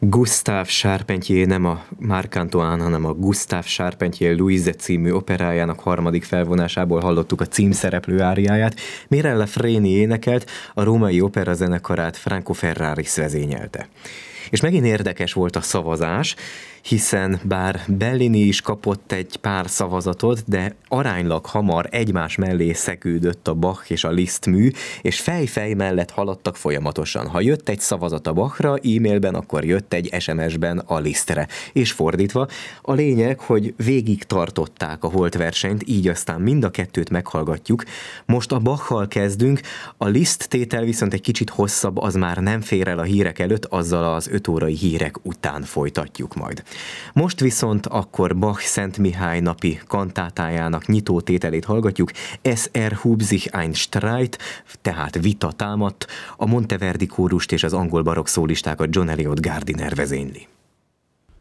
Gustave Charpentier, nem a Marc Antoine, hanem a Gustave Charpentier Louise című operájának harmadik felvonásából hallottuk a címszereplő áriáját. Mirella Freni énekelt, a római opera zenekarát Franco Ferraris vezényelte. És megint érdekes volt a szavazás, hiszen bár Bellini is kapott egy pár szavazatot, de aránylag hamar egymás mellé szegődött a Bach és a Liszt mű, és fej-fej mellett haladtak folyamatosan. Ha jött egy szavazat a Bachra e-mailben, akkor jött egy SMS-ben a Lisztre. És fordítva, a lényeg, hogy végig tartották a holtversenyt, így aztán mind a kettőt meghallgatjuk. Most a Bachal kezdünk, a Liszt tétel viszont egy kicsit hosszabb, az már nem fér el a hírek előtt, azzal az 5 órai hírek után folytatjuk majd. Most viszont akkor Bach Szent Mihály napi kantátájának nyitó tételét hallgatjuk, Es erhub sich ein Streit, tehát vita támadt, a Monteverdi kórust és az angol barokk szólistákat John Eliot Gardiner vezényli.